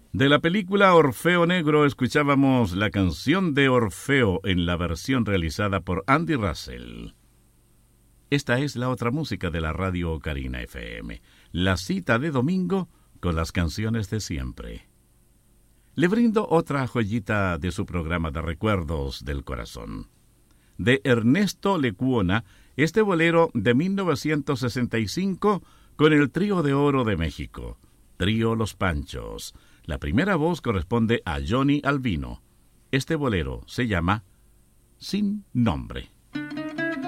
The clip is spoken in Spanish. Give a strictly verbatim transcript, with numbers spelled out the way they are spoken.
De la película Orfeo Negro escuchábamos la canción de Orfeo en la versión realizada por Andy Russell. Esta es la otra música de la radio Ocarina F M, la cita de domingo con las canciones de siempre. Le brindo otra joyita de su programa de recuerdos del corazón. De Ernesto Lecuona, este bolero de mil novecientos sesenta y cinco con el Trío de Oro de México, Trío Los Panchos. La primera voz corresponde a Johnny Albino. Este bolero se llama Sin Nombre.